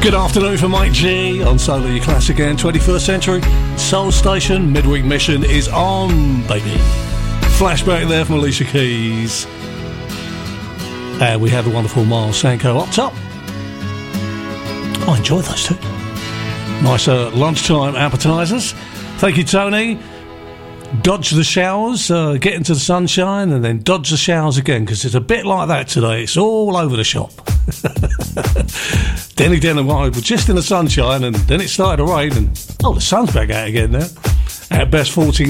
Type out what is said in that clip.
Good afternoon from Mike G on Solar Your Classic and 21st Century Soul Station. Midweek Mission is on, baby. Flashback there from Alicia Keys. And we have the wonderful Miles Sanko up top. I enjoy those two. Nice lunchtime appetisers. Thank you, Tony. Dodge the showers, get into the sunshine, and then dodge the showers again, because it's a bit like that today. It's all over the shop. Denny Denham and I were just in the sunshine, and then it started to rain, and the sun's back out again now. At best 14